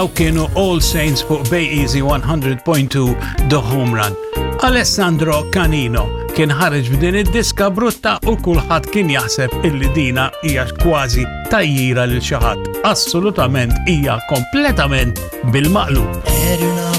kienu All Saints fuq Bay Easy 100.2 The Home Run. Alessandro Canino kien ħareġ b'din id-diska brutta u kulħadd kien jaħseb illi dina hija kważi tajjira lil xi ħadd. Assolutament hija kompletament bil-maqlub.